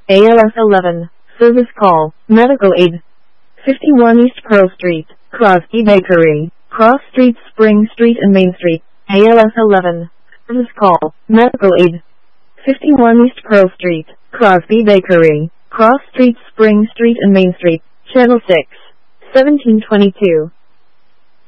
ALS 11. Service call. Medical aid. 51 East Pearl Street, Crosby Bakery, Cross Street, Spring Street and Main Street. ALS 11. Service call. Medical aid. 51 East Pearl Street, Crosby Bakery, Cross Street, Spring Street and Main Street. Channel 6. 1722.